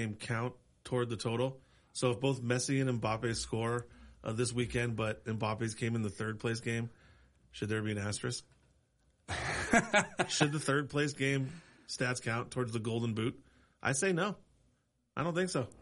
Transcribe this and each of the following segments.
game count toward the total? So if both Messi and Mbappe score this weekend, but Mbappe's came in the third place game, should there be an asterisk? Should the third place game stats count towards the golden boot? I say no. I don't think so.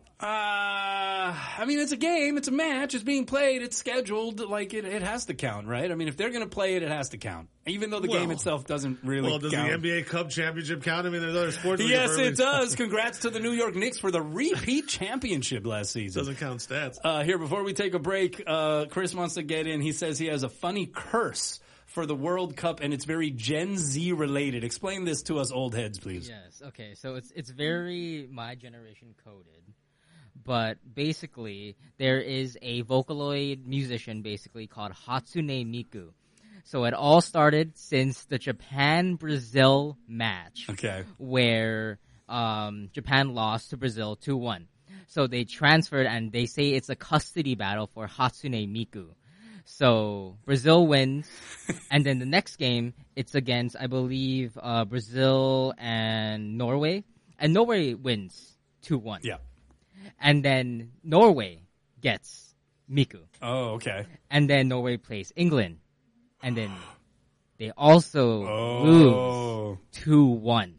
I mean, it's a game, it's a match, it's being played, it's scheduled, like it has to count, right? I mean, if they're going to play it, it has to count. Even though the game itself doesn't really count. Well, does the NBA Cup championship count? I mean, there's other sports. Yes, it does. Congrats to the New York Knicks for the repeat championship last season. Doesn't count stats. Here, before we take a break, Chris wants to get in. He says he has a funny curse for the World Cup, and it's very Gen Z related. Explain this to us old heads, please. Yes, okay. So it's very my generation coded. But basically, there is a Vocaloid musician basically called Hatsune Miku. So it all started since the Japan-Brazil match. Okay. Where Japan lost to Brazil 2-1. So they transferred, and they say it's a custody battle for Hatsune Miku. So Brazil wins, and then the next game, it's against, I believe, Brazil and Norway. And Norway wins 2-1. Yeah. And then Norway gets Miku. Oh, okay. And then Norway plays England. And then they also lose 2-1.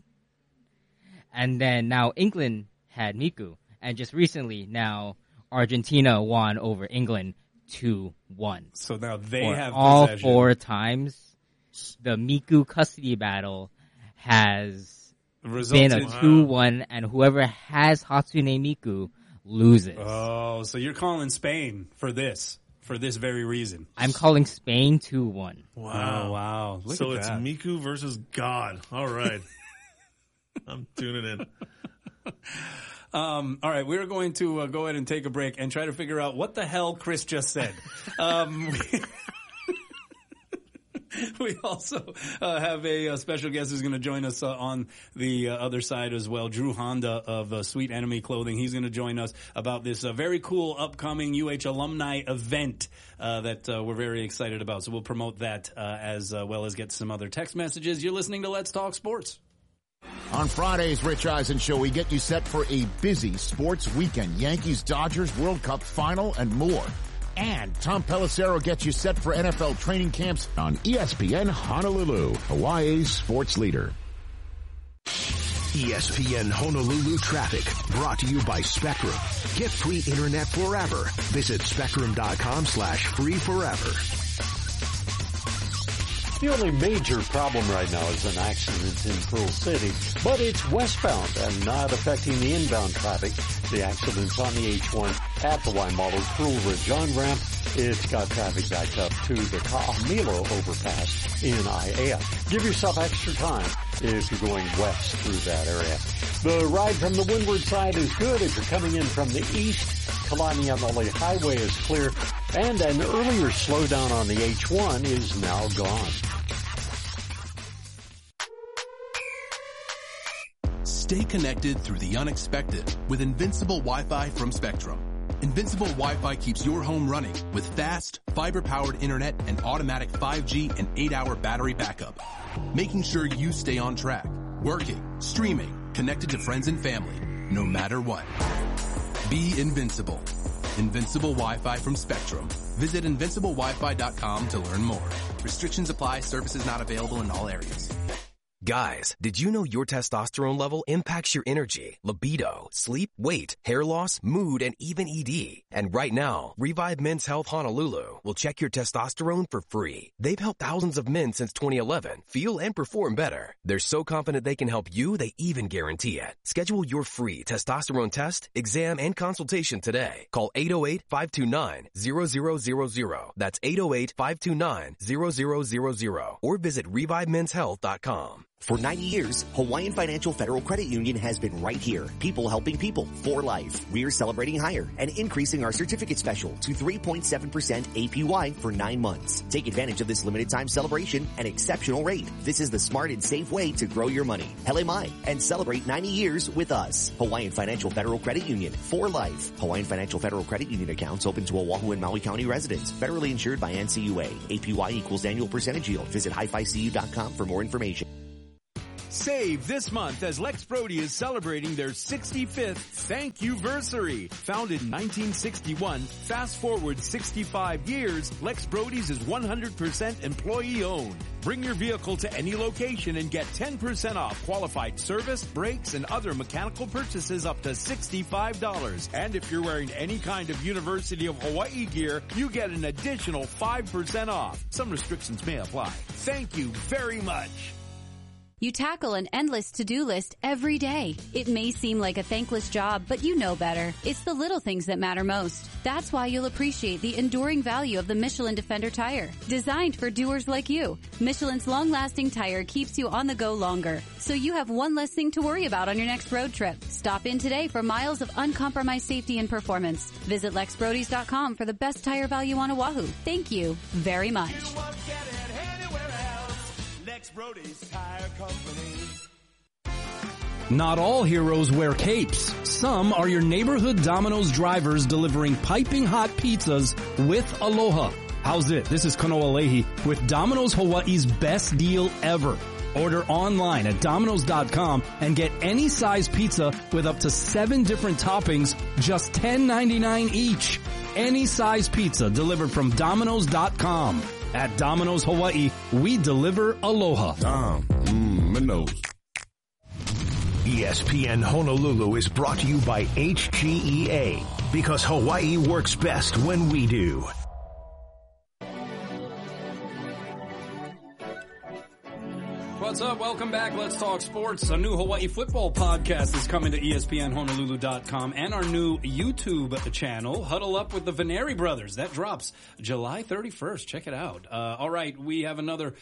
And then now England had Miku. And just recently, now Argentina won over England 2-1. So now they have all possession. 4 times, the Miku custody battle has been a 2-1, and whoever has Hatsune Miku loses. Oh, so you're calling Spain for this very reason. I'm calling Spain 2-1. Wow. Oh, wow. Look so at it's that. Miku versus God. All right. I'm tuning in. All right, we're going to go ahead and take a break and try to figure out what the hell Chris just said. We also have a special guest who's going to join us on the other side as well, Drew Honda of Sweet Enemy Clothing. He's going to join us about this very cool upcoming UH alumni event that we're very excited about. So we'll promote that as well as get some other text messages. You're listening to Let's Talk Sports. On Friday's Rich Eisen Show, we get you set for a busy sports weekend. Yankees, Dodgers, World Cup Final, and more. And Tom Pelissero gets you set for NFL training camps on ESPN Honolulu, Hawaii's sports leader. ESPN Honolulu traffic brought to you by Spectrum. Get free internet forever. Visit spectrum.com/free forever. The only major problem right now is an accident in Pearl City, but it's westbound and not affecting the inbound traffic. The accident's on the H1 at the Waimalu Pearl Ridge on-ramp. It's got traffic backed up to the Ka'amilo overpass in Aiea. Give yourself extra time if you're going west through that area. The ride from the windward side is good if you're coming in from the east. Kalanianole Highway is clear, and an earlier slowdown on the H1 is now gone. Stay connected through the unexpected with Invincible Wi-Fi from Spectrum. Invincible Wi-Fi keeps your home running with fast, fiber-powered internet and automatic 5G and 8-hour battery backup, making sure you stay on track, working, streaming, connected to friends and family, no matter what. Be invincible. Invincible Wi-Fi from Spectrum. Visit invinciblewifi.com to learn more. Restrictions apply. Services not available in all areas. Guys, did you know your testosterone level impacts your energy, libido, sleep, weight, hair loss, mood, and even ED? And right now, Revive Men's Health Honolulu will check your testosterone for free. They've helped thousands of men since 2011 feel and perform better. They're so confident they can help you, they even guarantee it. Schedule your free testosterone test, exam, and consultation today. Call 808-529-0000. That's 808-529-0000. Or visit ReviveMen'sHealth.com. For 90 years, Hawaiian Financial Federal Credit Union has been right here. People helping people for life. We're celebrating higher and increasing our certificate special to 3.7% APY for 9 months. Take advantage of this limited time celebration and exceptional rate. This is the smart and safe way to grow your money. Hele mai, and celebrate 90 years with us. Hawaiian Financial Federal Credit Union for life. Hawaiian Financial Federal Credit Union accounts open to Oahu and Maui County residents. Federally insured by NCUA. APY equals annual percentage yield. Visit hificu.com for more information. Save this month as Lex Brody is celebrating their 65th thank you-versary. Founded in 1961, fast forward 65 years, Lex Brody's is 100% employee-owned. Bring your vehicle to any location and get 10% off qualified service, brakes, and other mechanical purchases up to $65. And if you're wearing any kind of University of Hawaii gear, you get an additional 5% off. Some restrictions may apply. Thank you very much. You tackle an endless to-do list every day. It may seem like a thankless job, but you know better. It's the little things that matter most. That's why you'll appreciate the enduring value of the Michelin Defender tire. Designed for doers like you, Michelin's long-lasting tire keeps you on the go longer, so you have one less thing to worry about on your next road trip. Stop in today for miles of uncompromised safety and performance. Visit LexBrodys.com for the best tire value on Oahu. Thank you very much. Brody's Tire Company. Not all heroes wear capes. Some are your neighborhood Domino's drivers delivering piping hot pizzas with aloha. How's it? This is Kanoa Leahy with Domino's Hawaii's best deal ever. Order online at Domino's.com and get any size pizza with up to 7 different toppings, just $10.99 each. Any size pizza delivered from Domino's.com. At Domino's Hawaii, we deliver aloha. Domino's. ESPN Honolulu is brought to you by HGEA, because Hawaii works best when we do. What's up? Welcome back. Let's talk sports. A new Hawaii football podcast is coming to ESPNHonolulu.com and our new YouTube channel, Huddle Up with the Veneri Brothers. That drops July 31st. Check it out. All right. We have another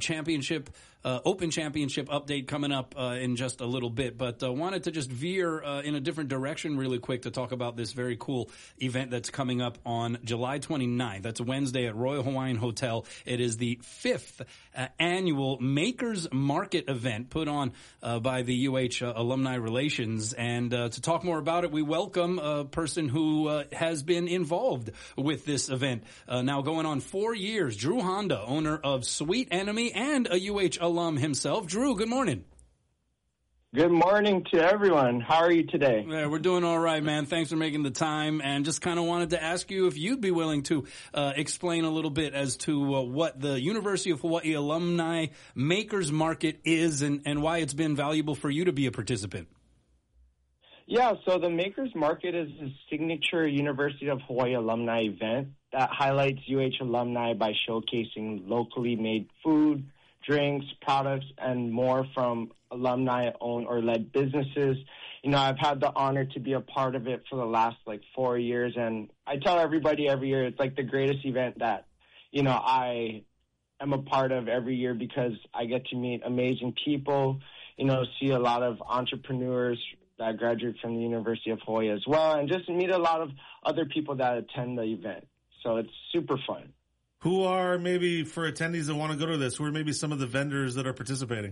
Open Championship update coming up in just a little bit, but wanted to just veer in a different direction really quick to talk about this very cool event that's coming up on July 29th. That's a Wednesday at Royal Hawaiian Hotel. It is the 5th annual Makers Market event put on by the UH Alumni Relations. And to talk more about it, we welcome a person who has been involved with this event now going on 4 years. Drew Honda, owner of Sweet Enemy and a UH alum himself. Drew, good morning. Good morning to everyone. How are you today? Yeah, we're doing all right, man. Thanks for making the time, and just kind of wanted to ask you if you'd be willing to explain a little bit as to what the University of Hawaii Alumni Makers Market is and why it's been valuable for you to be a participant. Yeah, so the Makers Market is a signature University of Hawaii alumni event that highlights UH alumni by showcasing locally made food, drinks, products, and more from alumni-owned or led businesses. You know, I've had the honor to be a part of it for the last, 4 years, and I tell everybody every year it's, the greatest event that, I am a part of every year because I get to meet amazing people, see a lot of entrepreneurs that graduate from the University of Hawaii as well, and just meet a lot of other people that attend the event. So it's super fun. Who are, maybe for attendees that want to go to this, who are maybe some of the vendors that are participating?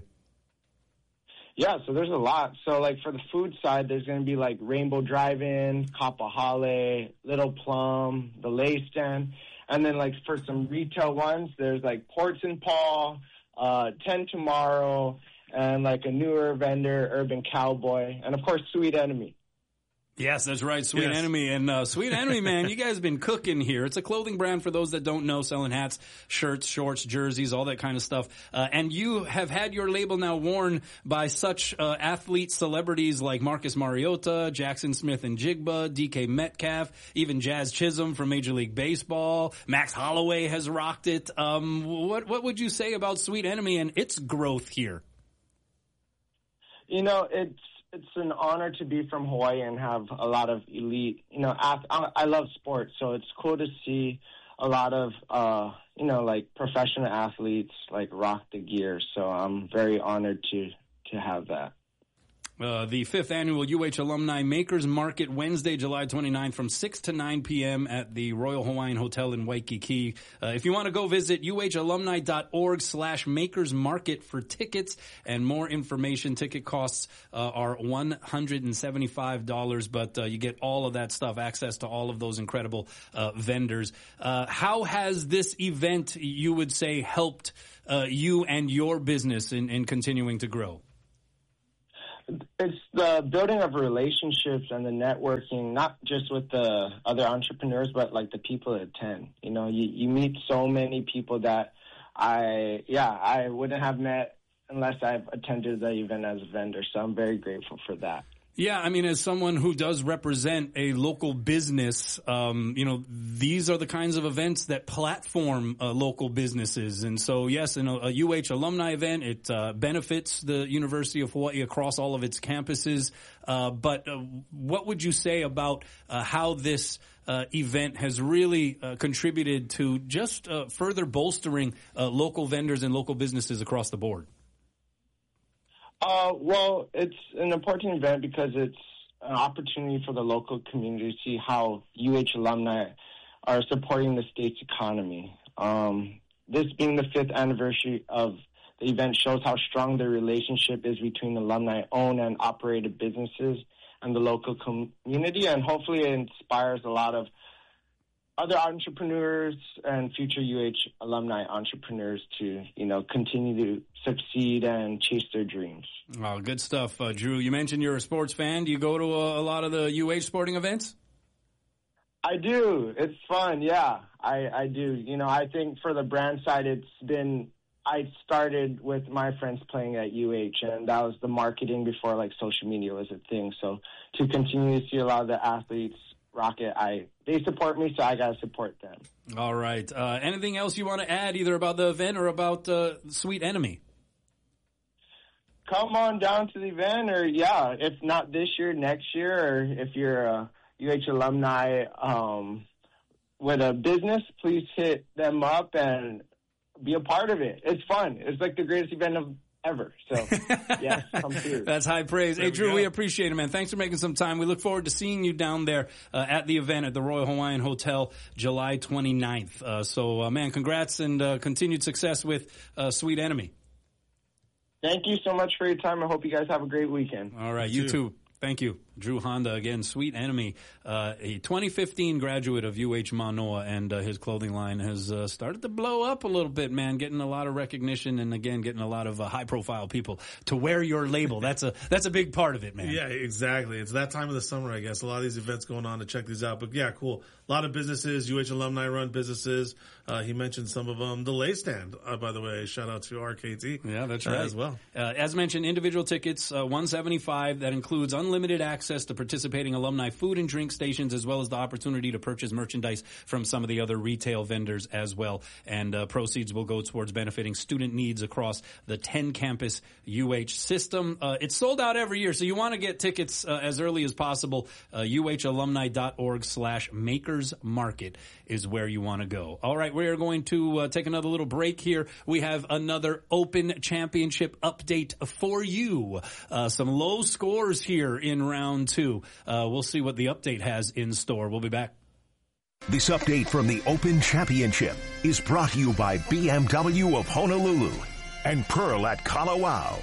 Yeah, so there's a lot. So, for the food side, there's going to be, Rainbow Drive-In, Kapahale, Little Plum, the Lay Stand. And then, for some retail ones, there's, Ports and Paul, 10 Tomorrow, and, a newer vendor, Urban Cowboy, and, of course, Sweet Enemy. Yes, that's right, Sweet Enemy. And Sweet Enemy, man, you guys have been cooking here. It's a clothing brand for those that don't know, selling hats, shirts, shorts, jerseys, all that kind of stuff. And you have had your label now worn by such athlete celebrities like Marcus Mariota, Jackson Smith and Jigba, DK Metcalf, even Jazz Chisholm from Major League Baseball. Max Holloway has rocked it. What would you say about Sweet Enemy and its growth here? It's an honor to be from Hawaii and have a lot of elite, I love sports, so it's cool to see a lot of, professional athletes, rock the gear. So I'm very honored to have that. The 5th annual UH Alumni Makers Market, Wednesday, July 29th from 6 to 9 p.m. at the Royal Hawaiian Hotel in Waikiki. If you want to go visit uhalumni.org/Makers Market for tickets and more information. Ticket costs are $175, but you get all of that stuff, access to all of those incredible vendors. How has this event, you would say, helped you and your business in continuing to grow? It's the building of relationships and the networking, not just with the other entrepreneurs, but like the people that attend. You know, you meet so many people that I wouldn't have met unless I've attended the event as a vendor. So I'm very grateful for that. Yeah, I mean, as someone who does represent a local business, these are the kinds of events that platform local businesses. And so, yes, in a UH alumni event, it benefits the University of Hawaii across all of its campuses. But what would you say about how this event has really contributed to just further bolstering local vendors and local businesses across the board? Well, it's an important event because it's an opportunity for the local community to see how UH alumni are supporting the state's economy. This being the 5th anniversary of the event shows how strong the relationship is between alumni-owned and operated businesses and the local community, and hopefully it inspires a lot of other entrepreneurs and future UH alumni entrepreneurs to, continue to succeed and chase their dreams. Oh, good stuff, Drew. You mentioned you're a sports fan. Do you go to a lot of the UH sporting events? I do. It's fun, yeah. I do. I think for the brand side, I started with my friends playing at UH, and that was the marketing before, social media was a thing. So to continue to see a lot of the athletes rock it, they support me, so I got to support them. All right. Anything else you want to add, either about the event or about Sweet Enemy? Come on down to the event, or if not this year, next year, or if you're a UH alumni with a business, please hit them up and be a part of it. It's fun. It's like the greatest event ever. So, yes, come through. That's high praise. Hey, Drew, we appreciate it, man. Thanks for making some time. We look forward to seeing you down there at the event at the Royal Hawaiian Hotel, July 29th. So, man, congrats and continued success with Sweet Enemy. Thank you so much for your time. I hope you guys have a great weekend. All right, you too. Thank you. Drew Honda, again, Sweet Enemy, a 2015 graduate of UH Manoa, and his clothing line has started to blow up a little bit, man, getting a lot of recognition and, again, getting a lot of high-profile people to wear your label. That's a big part of it, man. Yeah, exactly. It's that time of the summer, I guess. A lot of these events going on to check these out. But, yeah, cool. A lot of businesses, UH alumni-run businesses. He mentioned some of them. The Lay Stand, by the way, shout out to RKT. Yeah, that's right. As well. As mentioned, individual tickets, $175. That includes unlimited access to participating alumni food and drink stations, as well as the opportunity to purchase merchandise from some of the other retail vendors as well. And proceeds will go towards benefiting student needs across the 10-campus UH system. It's sold out every year, so you want to get tickets as early as possible. UHalumni.org/makersmarket is where you want to go. All right, we are going to take another little break here. We have another Open Championship update for you. Some low scores here in round 2. We'll see what the update has in store. We'll be back. This update from the Open Championship is brought to you by BMW of Honolulu and Pearl at Kalawao.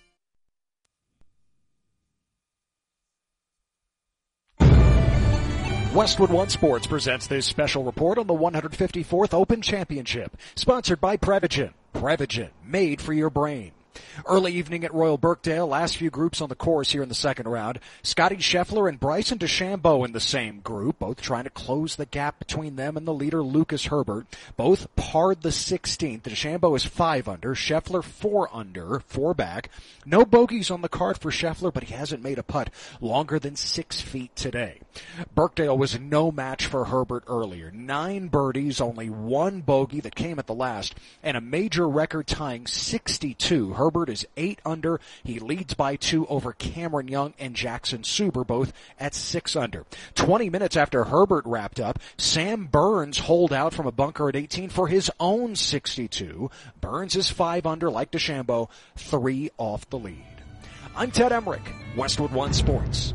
Westwood One Sports presents this special report on the 154th Open Championship, sponsored by Prevagen. Prevagen, made for your brain. Early evening at Royal Birkdale, last few groups on the course here in the second round. Scotty Scheffler and Bryson DeChambeau in the same group, both trying to close the gap between them and the leader Lucas Herbert. Both parred the 16th. DeChambeau is 5 under, Scheffler 4 under, 4 back. No bogeys on the card for Scheffler, but he hasn't made a putt longer than 6 feet today. Birkdale was no match for Herbert earlier. 9 birdies, only 1 bogey that came at the last, and a major record-tying 62. Herbert is 8 under. He leads by 2 over Cameron Young and Jackson Suber, both at 6 under. 20 minutes after Herbert wrapped up, Sam Burns holed out from a bunker at 18 for his own 62. Burns is 5 under, like DeChambeau, 3 off the lead. I'm Ted Emmerich, Westwood One Sports.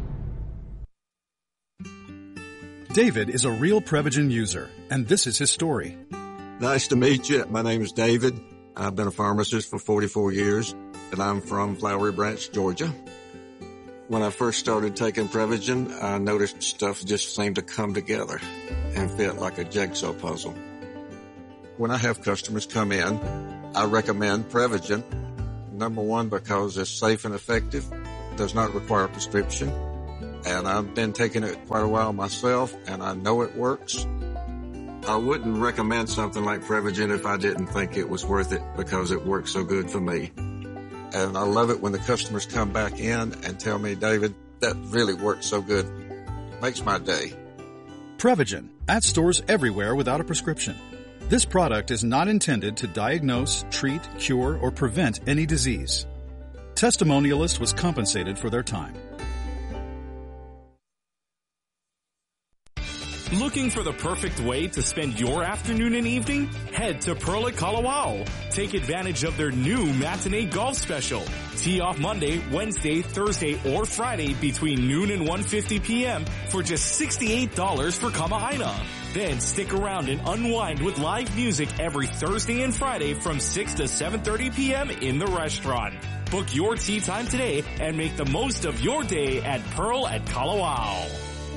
David is a real Prevagen user, and this is his story. Nice to meet you. My name is David. I've been a pharmacist for 44 years, and I'm from Flowery Branch, Georgia. When I first started taking Prevagen, I noticed stuff just seemed to come together and fit like a jigsaw puzzle. When I have customers come in, I recommend Prevagen. Number one, because it's safe and effective. does not require a prescription. And I've been taking it quite a while myself, and I know it works. I wouldn't recommend something like Prevagen if I didn't think it was worth it because it works so good for me. And I love it when the customers come back in and tell me, David, that really works so good. Makes my day. Prevagen, at stores everywhere without a prescription. This product is not intended to diagnose, treat, cure, or prevent any disease. Testimonialist was compensated for their time. Looking for the perfect way to spend your afternoon and evening? Head to Pearl at Kalawao. Take advantage of their new matinee golf special. Tee off Monday, Wednesday, Thursday, or Friday between noon and 1:50 p.m. for just $68 for Kamahaina. Then stick around and unwind with live music every Thursday and Friday from 6 to 7:30 p.m. in the restaurant. Book your tee time today and make the most of your day at Pearl at Kalawao.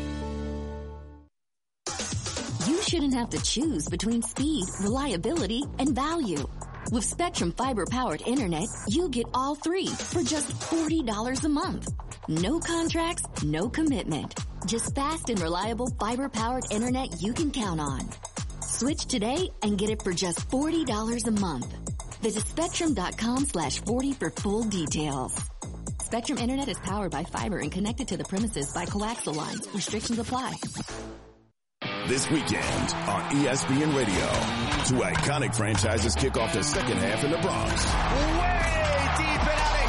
You shouldn't have to choose between speed, reliability, and value. With Spectrum Fiber-powered internet, you get all three for just $40 a month. No contracts, no commitment. Just fast and reliable fiber-powered internet you can count on. Switch today and get it for just $40 a month. Visit Spectrum.com/40 for full details. Spectrum Internet is powered by fiber and connected to the premises by coaxial lines. Restrictions apply. This weekend on ESPN Radio, two iconic franchises kick off the second half in the Bronx. Way deep and out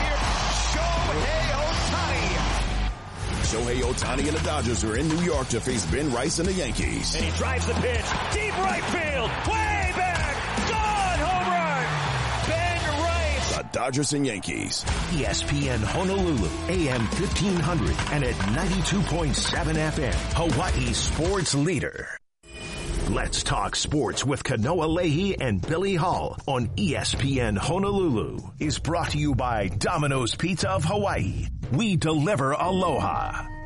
of here, Shohei Ohtani. Shohei Ohtani and the Dodgers are in New York to face Ben Rice and the Yankees. And he drives the pitch, deep right field, way back, gone, home run, Ben Rice. The Dodgers and Yankees. ESPN Honolulu, AM 1500 and at 92.7 FM, Hawaii sports leader. Let's talk sports with Kanoa Leahy and Billy Hall on ESPN Honolulu is brought to you by Domino's Pizza of Hawaii. We deliver aloha.